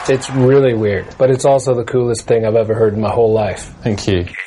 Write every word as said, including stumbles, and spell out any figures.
It's really weird, but it's also the coolest thing I've ever heard in my whole life. Thank you.